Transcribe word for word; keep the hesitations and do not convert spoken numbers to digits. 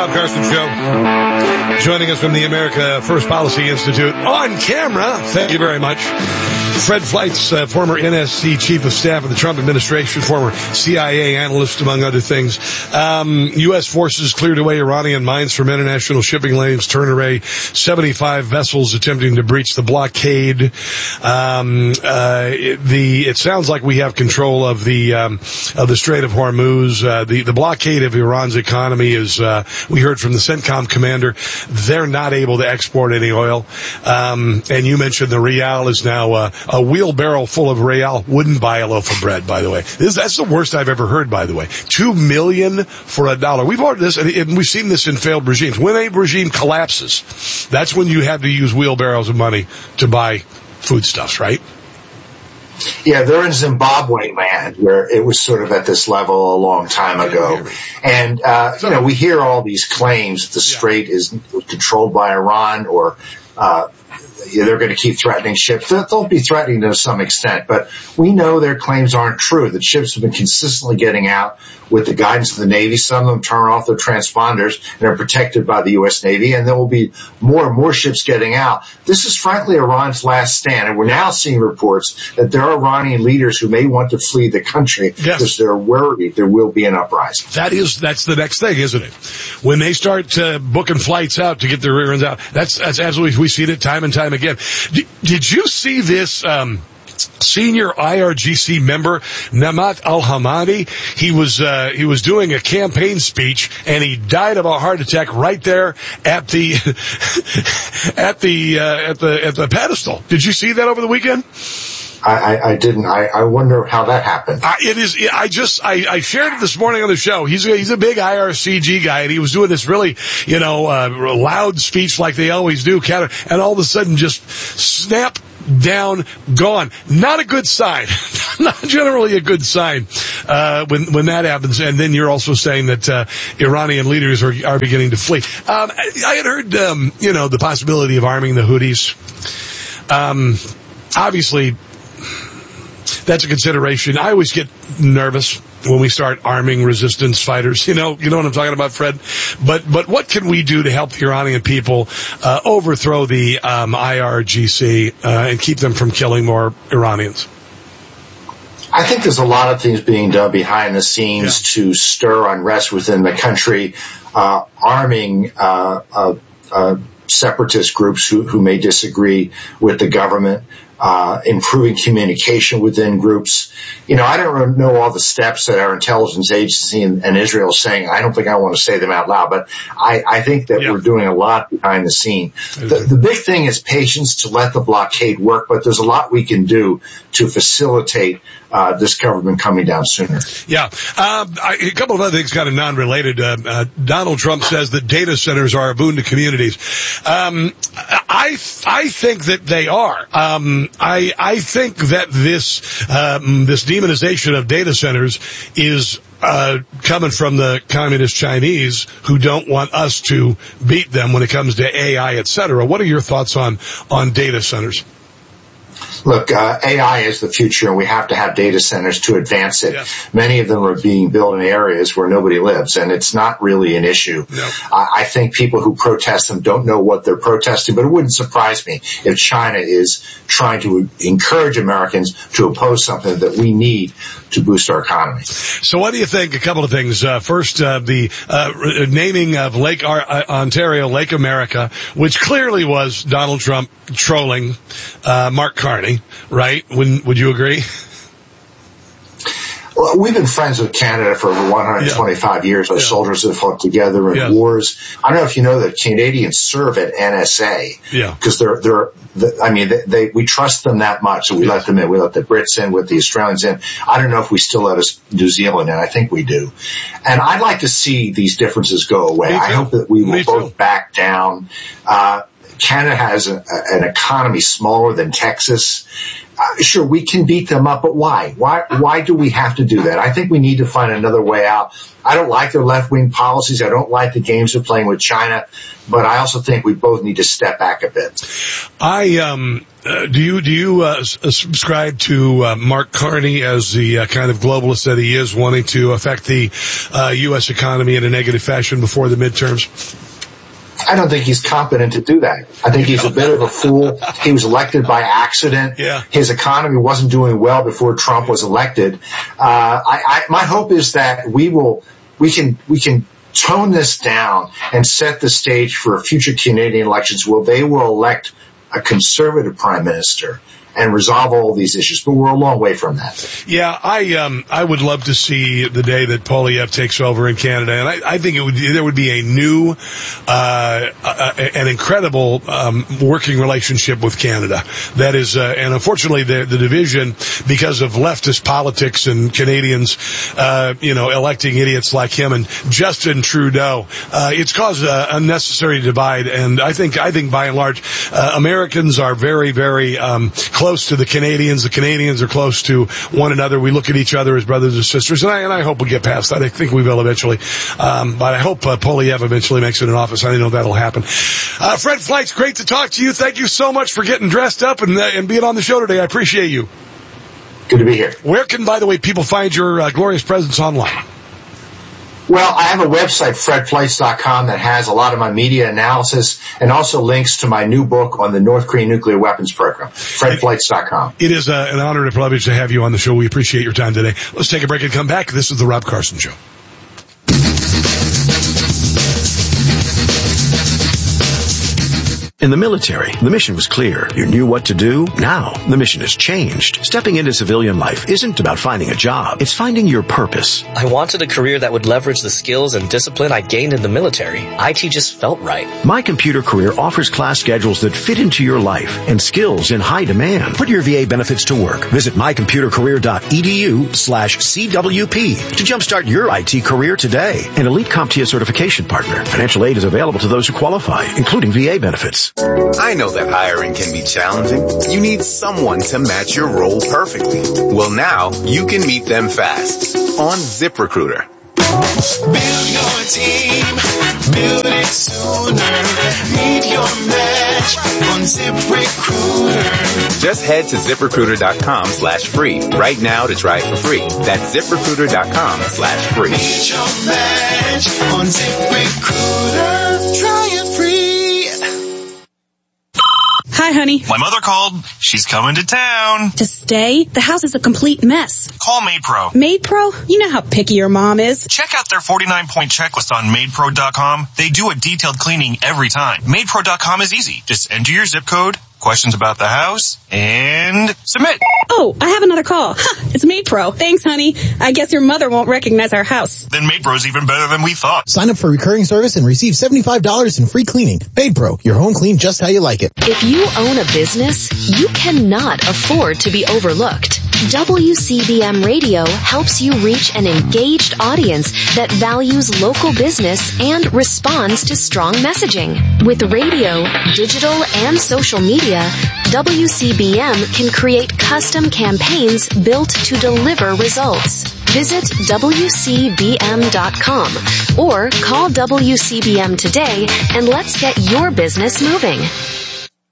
Rob Carson Show. Joining us from the America First Policy Institute on camera. Thank you very much. Fred Fleitz, uh, former N S C Chief of Staff of the Trump administration, former C I A analyst, among other things. Um, U S forces cleared away Iranian mines from international shipping lanes, turned away seventy-five vessels attempting to breach the blockade. Um, uh, it, the, it sounds like we have control of the, um, of the Strait of Hormuz. Uh, the, the blockade of Iran's economy is, uh, we heard from the CENTCOM commander, they're not able to export any oil. Um, and you mentioned the rial is now, uh, a wheelbarrow full of real wouldn't buy a loaf of bread, by the way. This, that's the worst I've ever heard, by the way. Two million for a dollar. We've heard this, and we've seen this in failed regimes. When a regime collapses, that's when you have to use wheelbarrows of money to buy foodstuffs, right? Yeah, they're in Zimbabwe land, where it was sort of at this level a long time ago. And, uh, you know, we hear all these claims that the Strait is controlled by Iran or, uh, they're going to keep threatening ships. They'll be threatening to some extent, but we know their claims aren't true. The ships have been consistently getting out with the guidance of the Navy. Some of them turn off their transponders and are protected by the U S Navy, and there will be more and more ships getting out. This is frankly Iran's last stand, and we're now seeing reports that there are Iranian leaders who may want to flee the country yes. because they're worried there will be an uprising. That is, that's the next thing, isn't it? When they start uh, booking flights out to get their rear ends out, that's, that's absolutely, we see it time and time again. Did, did you see this, um, senior I R G C member, Namat Al-Hamadi? He was, uh, he was doing a campaign speech and he died of a heart attack right there at the, at the, uh, at the, at the pedestal. Did you see that over the weekend? I, I, I didn't. I, I wonder how that happened. Uh, it is. I just. I, I shared it this morning on the show. He's a, he's a big I R C G guy, and he was doing this really, you know, uh, loud speech like they always do, and all of a sudden just snap down, gone. Not a good sign. Not generally a good sign uh, when when that happens. And then you're also saying that uh, Iranian leaders are are beginning to flee. Um, I, I had heard, um, you know, the possibility of arming the Houthis. Um, obviously. That's a consideration. I always get nervous when we start arming resistance fighters. You know, you know what I'm talking about, Fred? But, but what can we do to help the Iranian people, uh, overthrow the, um, I R G C, uh, and keep them from killing more Iranians? I think there's a lot of things being done behind the scenes yeah. to stir unrest within the country, uh, arming, uh, uh, uh, separatist groups who, who may disagree with the government. Uh, improving communication within groups. You know, I don't know all the steps that our intelligence agency in, in Israel is saying. I don't think I want to say them out loud, but I, I think that yeah. we're doing a lot behind the scene. The, the big thing is patience to let the blockade work, but there's a lot we can do to facilitate uh, this government coming down sooner. Yeah. Um, I, a couple of other things kind of non-related. Uh, uh, Donald Trump says that data centers are a boon to communities. Um, I, I think that they are. Um, I, I think that this, um, this demonization of data centers is, uh, coming from the communist Chinese who don't want us to beat them when it comes to A I, et cetera. What are your thoughts on, on data centers? Look, uh, A I is the future, and we have to have data centers to advance it. Yes. Many of them are being built in areas where nobody lives, and it's not really an issue. No. I, I think people who protest them don't know what they're protesting, but it wouldn't surprise me if China is trying to encourage Americans to oppose something that we need to boost our economy. So what do you think? A couple of things. Uh, first, uh, the uh, naming of Lake Ar- Ontario, Lake America, which clearly was Donald Trump trolling uh, Mark Carney, right? Wouldn't, would you agree? Well, we've been friends with Canada for over one hundred twenty-five yeah. years. Our yeah. soldiers have fought together in yeah. wars. I don't know if you know that Canadians serve at N S A. Yeah. Because they're, they're, I mean, they, they, we trust them that much, so we yes. let them in. We let the Brits in, with the Australians in. I don't know if we still let us New Zealand in. I think we do. And I'd like to see these differences go away. I hope that we will both back down. Uh, Canada has a, a, an economy smaller than Texas. Uh, sure, we can beat them up, but why? Why, why do we have to do that? I think we need to find another way out. I don't like their left-wing policies. I don't like the games they're playing with China, but I also think we both need to step back a bit. I, um, uh, do you, do you, uh, subscribe to, uh, Mark Carney as the uh, kind of globalist that he is, wanting to affect the, uh, U S economy in a negative fashion before the midterms? I don't think he's competent to do that. I think he's a bit of a fool. He was elected by accident. Yeah. His economy wasn't doing well before Trump was elected. Uh, I, I, my hope is that we will, we can, we can tone this down and set the stage for future Canadian elections where they will elect a conservative prime minister and resolve all these issues, but we're a long way from that. Yeah, I um I would love to see the day that Poilievre takes over in Canada, and I, I think it would there would be a new, uh, uh an incredible um working relationship with Canada. That is, uh, and unfortunately, the the division because of leftist politics and Canadians, uh, you know, electing idiots like him and Justin Trudeau, uh, it's caused an unnecessary divide. And I think I think by and large, uh, Americans are very very um. close to the Canadians. The Canadians are close to one another. We look at each other as brothers and sisters, and I, and I hope we'll get past that. I think we will eventually. Um, but I hope uh, Poilievre eventually makes it in office. I know that'll happen. Uh, Fred Fleitz, great to talk to you. Thank you so much for getting dressed up and, uh, and being on the show today. I appreciate you. Good to be here. Where can, by the way, people find your uh, glorious presence online? Well, I have a website, fred fleitz dot com, that has a lot of my media analysis and also links to my new book on the North Korean nuclear weapons program, fred fleitz dot com. It is uh, an honor and a privilege to have you on the show. We appreciate your time today. Let's take a break and come back. This is The Rob Carson Show. In the military, the mission was clear. You knew what to do. Now, the mission has changed. Stepping into civilian life isn't about finding a job. It's finding your purpose. I wanted a career that would leverage the skills and discipline I gained in the military. I T just felt right. My Computer Career offers class schedules that fit into your life and skills in high demand. Put your V A benefits to work. Visit my computer career dot e d u slash C W P to jumpstart your I T career today. An elite CompTIA certification partner. Financial aid is available to those who qualify, including V A benefits. I know that hiring can be challenging. You need someone to match your role perfectly. Well, now you can meet them fast on ZipRecruiter. Build your team, build it sooner. Meet your match on ZipRecruiter. Just head to ZipRecruiter.com slash free right now to try it for free. That's ZipRecruiter.com slash free. Meet your match on ZipRecruiter. Try it free. Hi, honey. My mother called. She's coming to town. To stay? The house is a complete mess. Call MaidPro. MaidPro? You know how picky your mom is. Check out their forty-nine point checklist on Maid Pro dot com. They do a detailed cleaning every time. Maid Pro dot com is easy. Just enter your zip code, questions about the house, and submit. Oh, I have another call. Ha, it's MaidPro. Thanks, honey. I guess your mother won't recognize our house. Then MaidPro's even better than we thought. Sign up for recurring service and receive seventy-five dollars in free cleaning. MaidPro, your home clean just how you like it. If you own a business, you cannot afford to be overlooked. W C B M Radio helps you reach an engaged audience that values local business and responds to strong messaging. With radio, digital, and social media, W C B M can create custom campaigns built to deliver results. Visit W C B M dot com or call W C B M today and let's get your business moving.